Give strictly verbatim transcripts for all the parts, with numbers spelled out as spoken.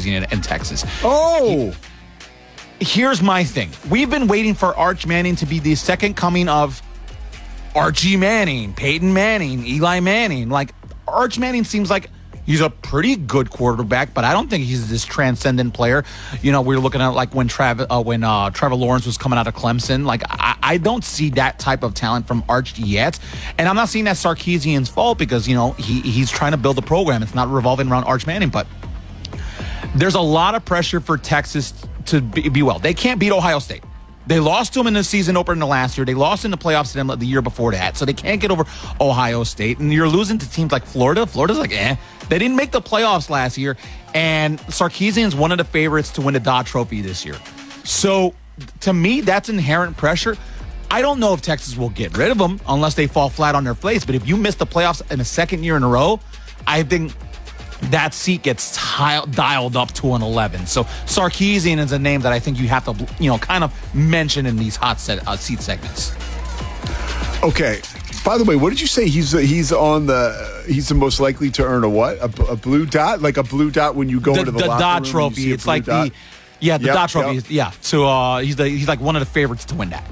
Sarkisian in, in Texas. Oh! He, here's my thing. We've been waiting for Arch Manning to be the second coming of Archie Manning, Peyton Manning, Eli Manning. Like, Arch Manning seems like he's a pretty good quarterback, but I don't think he's this transcendent player. You know, we were looking at like when Trav, uh, when uh, Trevor Lawrence was coming out of Clemson. Like, I, I don't see that type of talent from Arch yet. And I'm not saying that's Sarkisian's fault because, you know, he he's trying to build a program. It's not revolving around Arch Manning, but there's a lot of pressure for Texas to be, be well. They can't beat Ohio State. They lost to them in the season opener last year. They lost in the playoffs to them the year before that. So they can't get over Ohio State. And you're losing to teams like Florida. Florida's like, eh. They didn't make the playoffs last year. And Sarkisian's one of the favorites to win the Dodd Trophy this year. So to me, that's inherent pressure. I don't know if Texas will get rid of them unless they fall flat on their face. But if you miss the playoffs in a second year in a row, I think that seat gets tile- dialed up to an eleven. So Sarkisian is a name that I think you have to, you know, kind of mention in these hot set, uh, seat segments. Okay. By the way, what did you say? He's he's on the he's the most likely to earn a what? A, a blue dot, like a blue dot when you go the, into the, the locker Dodd room Trophy. It's like dot? the yeah the yep, Dodd Trophy. Yep. Is, yeah. So uh, he's the he's like one of the favorites to win that.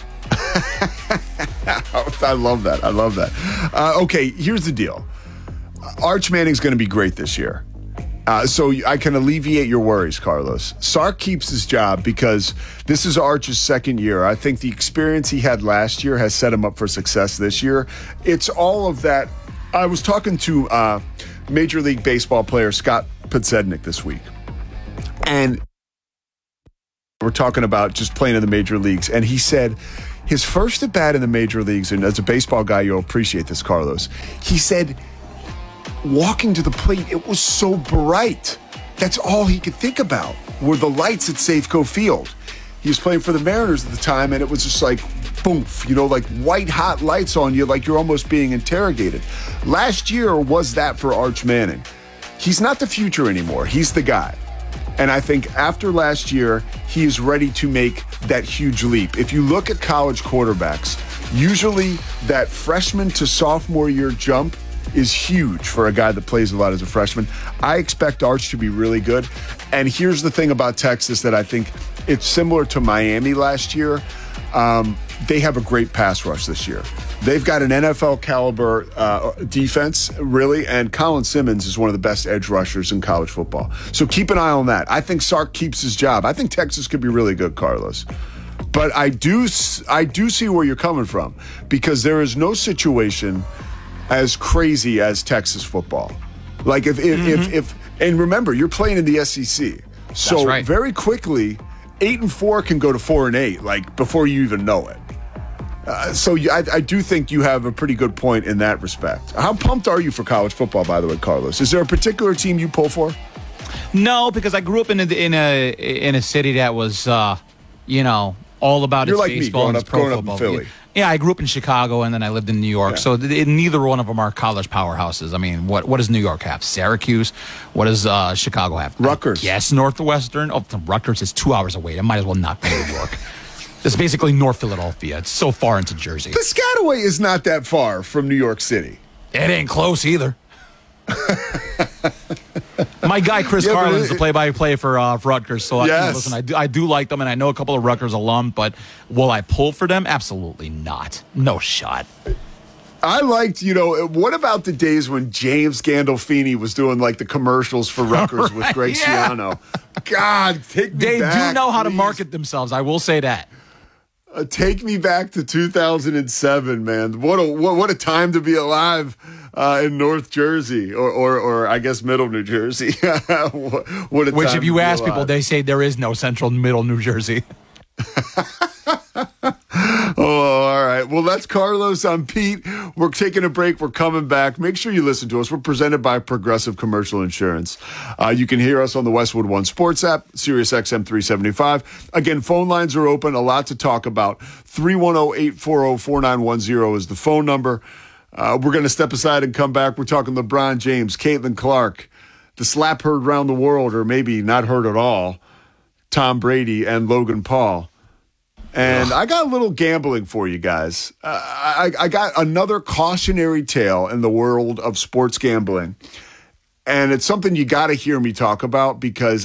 I love that. I love that. Uh, okay, here's the deal. Arch Manning's going to be great this year. Uh, so I can alleviate your worries, Carlos. Sark keeps his job because this is Arch's second year. I think the experience he had last year has set him up for success this year. It's all of that. I was talking to uh, Major League Baseball player Scott Podsednik this week, and we're talking about just playing in the major leagues, and he said his first at bat in the major leagues, and as a baseball guy, you'll appreciate this, Carlos, he said walking to the plate, it was so bright. That's all he could think about were the lights at Safeco Field. He was playing for the Mariners at the time, and it was just like, boom, you know, like white hot lights on you, like you're almost being interrogated. Last year was that for Arch Manning. He's not the future anymore. He's the guy. And I think after last year, he is ready to make that huge leap. If you look at college quarterbacks, usually that freshman to sophomore year jump is huge for a guy that plays a lot as a freshman. I expect Arch to be really good. And here's the thing about Texas that I think it's similar to Miami last year. Um, they have a great pass rush this year. They've got an N F L caliber uh, defense, really, and Colin Simmons is one of the best edge rushers in college football. So keep an eye on that. I think Sark keeps his job. I think Texas could be really good, Carlos. But I do, I do see where you're coming from because there is no situation as crazy as Texas football. Like if if, mm-hmm. if if and remember, you're playing in the S E C. So That's right. very quickly, eight and four can go to four and eight, like before you even know it. Uh, so you, I, I do think you have a pretty good point in that respect. How pumped are you for college football, by the way, Carlos? Is there a particular team you pull for? No, because I grew up in a in a in a city that was, uh, you know, all about You're its like baseball me, growing and its up, pro growing football. up in Philly. Yeah, I grew up in Chicago and then I lived in New York. Yeah. So th- neither one of them are college powerhouses. I mean, what what does New York have? Syracuse. What does uh, Chicago have? Rutgers. Yes, Northwestern. Oh, Rutgers is two hours away. It might as well not be New York. It's basically North Philadelphia. It's so far into Jersey. Piscataway is not that far from New York City. It ain't close either. My guy Chris Yeah, Carlin is it- the play-by-play for, uh, for Rutgers. So I, Yes. you know, listen, I do, I do like them, and I know a couple of Rutgers alum. But will I pull for them? Absolutely not. No shot. I liked, you know, what about the days when James Gandolfini was doing like the commercials for Rutgers with Right, Greg yeah. Schiano? God, take me They back. do know how to please. market themselves. I will say that. Uh, take me back to two thousand seven, man. What a what, what a time to be alive uh, in North Jersey, or, or or I guess Middle New Jersey. what, what a Which, time if you to be ask alive. people, they say there is no central middle New Jersey. Oh, all right. Well, that's Carlos. I'm Pete. We're taking a break. We're coming back. Make sure you listen to us. We're presented by Progressive Commercial Insurance. Uh, you can hear us on the Westwood One Sports app, Sirius X M three seventy-five. Again, phone lines are open. A lot to talk about. three one zero, eight four zero, four nine one zero is the phone number. Uh, we're going to step aside and come back. We're talking LeBron James, Caitlin Clark, the slap heard around the world, or maybe not heard at all, Tom Brady and Logan Paul. And I got a little gambling for you guys. Uh, I, I got another cautionary tale in the world of sports gambling. And it's something you got to hear me talk about because